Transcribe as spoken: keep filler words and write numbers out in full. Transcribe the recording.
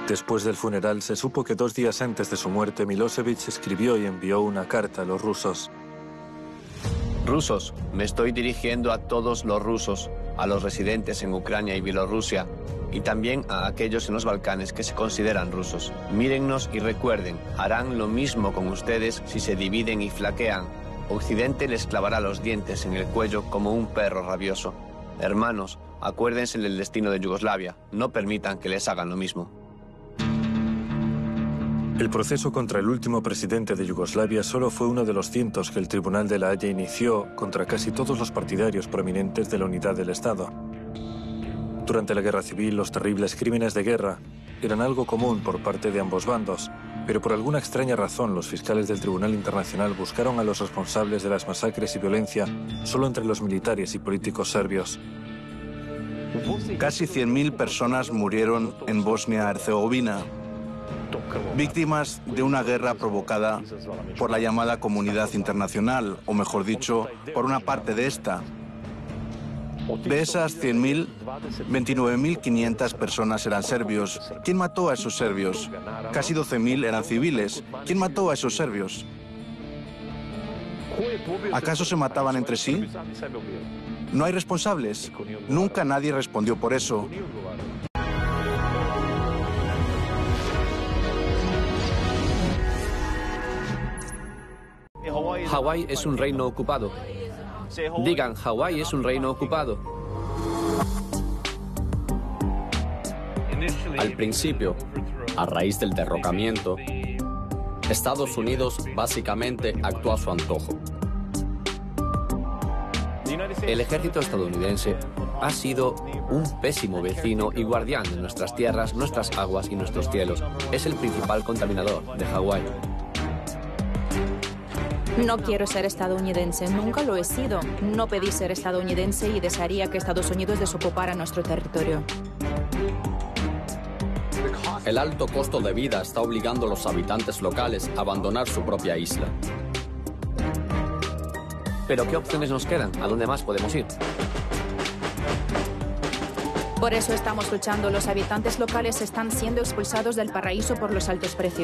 Después del funeral se supo que dos días antes de su muerte Milosevic escribió y envió una carta a los rusos. Rusos, me estoy dirigiendo a todos los rusos, a los residentes en Ucrania y Bielorrusia, y también a aquellos en los Balcanes que se consideran rusos. Mírennos y recuerden, harán lo mismo con ustedes si se dividen y flaquean. Occidente les clavará los dientes en el cuello como un perro rabioso. Hermanos, acuérdense del destino de Yugoslavia, no permitan que les hagan lo mismo. El proceso contra el último presidente de Yugoslavia solo fue uno de los cientos que el Tribunal de la Haya inició contra casi todos los partidarios prominentes de la unidad del Estado. Durante la Guerra Civil, los terribles crímenes de guerra eran algo común por parte de ambos bandos, pero por alguna extraña razón los fiscales del Tribunal Internacional buscaron a los responsables de las masacres y violencia solo entre los militares y políticos serbios. Casi cien mil personas murieron en Bosnia-Herzegovina, víctimas de una guerra provocada por la llamada comunidad internacional, o mejor dicho, por una parte de esta. De esas cien mil, veintinueve mil quinientas personas eran serbios. ¿Quién mató a esos serbios? Casi doce mil eran civiles. ¿Quién mató a esos serbios? ¿Acaso se mataban entre sí? ¿No hay responsables? Nunca nadie respondió por eso. Hawái es un reino ocupado. Digan, Hawái es un reino ocupado. Al principio, a raíz del derrocamiento, Estados Unidos básicamente actuó a su antojo. El ejército estadounidense ha sido un pésimo vecino y guardián de nuestras tierras, nuestras aguas y nuestros cielos. Es el principal contaminador de Hawái. No quiero ser estadounidense, nunca lo he sido. No pedí ser estadounidense y desearía que Estados Unidos desocupara nuestro territorio. El alto costo de vida está obligando a los habitantes locales a abandonar su propia isla. ¿Pero qué opciones nos quedan? ¿A dónde más podemos ir? Por eso estamos luchando. Los habitantes locales están siendo expulsados del paraíso por los altos precios.